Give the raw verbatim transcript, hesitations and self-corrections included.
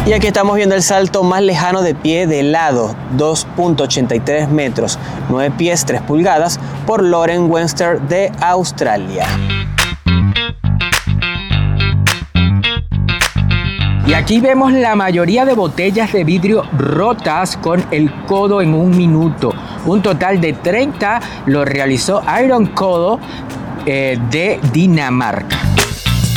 Y aquí estamos viendo el salto más lejano de pie de lado, dos punto ochenta y tres metros, nueve pies tres pulgadas, por Loren Webster de Australia. Y aquí vemos la mayoría de botellas de vidrio rotas con el codo en un minuto. Un total de treinta lo realizó Iron Codo eh, de Dinamarca.